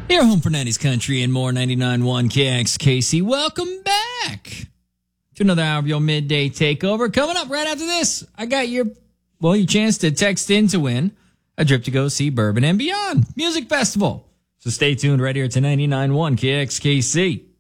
Your home for 90s country and more. 99.1 KXKC. Welcome back to another hour of your midday takeover. Coming up right after this, I got your chance to text in to win a trip to go see Bourbon and Beyond Music Festival. So stay tuned right here to 99.1 KXKC.